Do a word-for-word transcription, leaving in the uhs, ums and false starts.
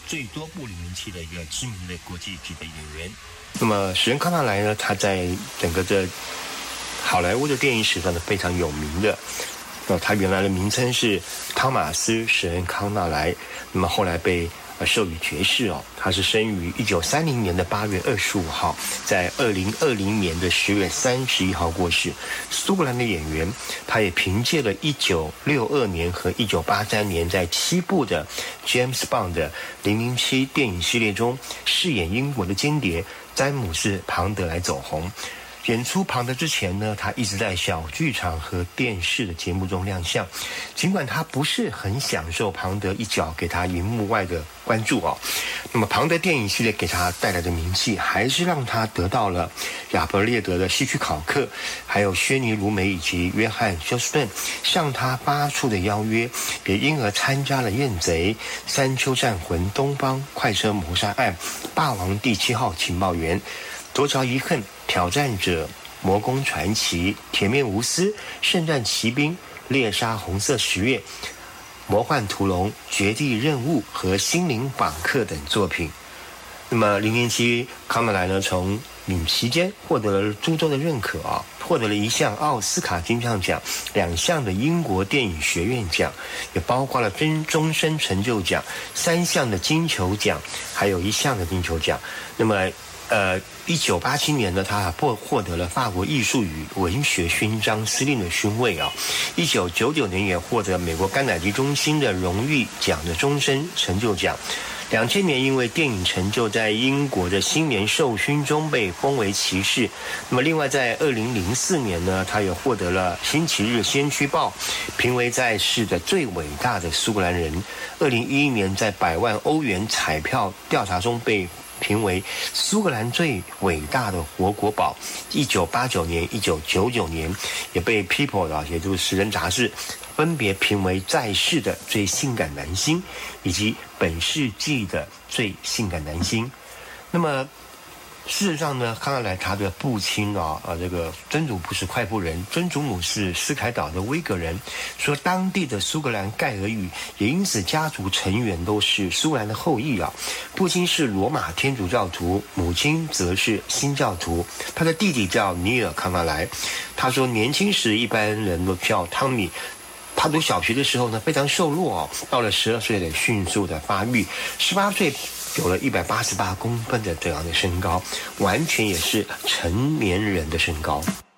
最多部里面期的一个知名的国际级的演员。 那么史恩康纳莱呢，他在整个的好莱坞的电影史上是非常有名的。那他原来的名称是汤马斯·史恩康纳莱，那么后来被呃授予爵士哦。他是生于一九三零年的八月二十五号，在二零二零年的十月三十一号过世。苏格兰的演员，他也凭借了一九六二年和一九八三年在七部的 James Bond 的零零七电影系列中饰演英国的间谍詹姆斯·庞德来走红。演出庞德之前呢，他一直在小剧场和电视的节目中亮相。尽管他不是很享受庞德一脚给他荧幕外的关注哦，那么庞德电影系列给他带来的名气，还是让他得到了亚伯列德的希区考克，还有薛尼卢梅以及约翰休斯顿向他发出的邀约，也因而参加了《燕贼》《山丘战魂》《东方快车谋杀案》《霸王第七号情报员》《夺巢遗恨》《挑战者》《魔宫传奇》《铁面无私》《圣战骑兵》《猎杀红色十月》《魔幻屠龙》《绝地任务》和《心灵访客》等作品。那么零零七康纳莱呢，从影期间获得了诸州的认可啊，获得了一项奥斯卡金像奖，两项的英国电影学院奖，也包括了终终身成就奖，三项的金球奖，还有一项的金球奖。那么呃，一九八七年呢，他获获得了法国艺术与文学勋章司令的勋位啊。一九九九年也获得美国甘乃迪中心的荣誉奖的终身成就奖。两千年因为电影成就，在英国的新年授勋中被封为骑士。那么另外在二零零四年呢，他也获得了星期日先驱报评为在世的最伟大的苏格兰人。二零一一年在百万欧元彩票调查中被评为苏格兰最伟大的活国宝。一九八九年、一九九九年也被 People 啊，也就是《时人》杂志分别评为在世的最性感男星，以及本世纪的最性感男星。那么事实上呢，康纳莱他的父亲啊，呃，这个曾祖父是快步人，曾祖母是斯凯岛的威格人，说当地的苏格兰盖尔语，也因此家族成员都是苏格兰的后裔啊。父亲是罗马天主教徒，母亲则是新教徒。他的弟弟叫尼尔康纳莱，他说年轻时一般人都叫汤米。他读小学的时候呢，非常瘦弱哦，到了十二岁的迅速的发育，十八岁有了一百八十八公分的这样的身高，完全也是成年人的身高。